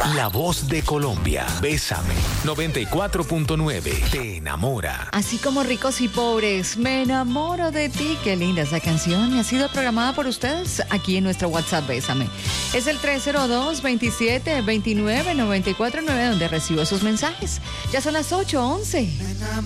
La voz de Colombia. Bésame. 94.9. Te enamora. Así como ricos y pobres, me enamoro de ti. Qué linda esa canción. Y ha sido programada por ustedes aquí en nuestro WhatsApp Bésame. Es el 302-2729-949 donde recibo sus mensajes. Ya son las 8:11.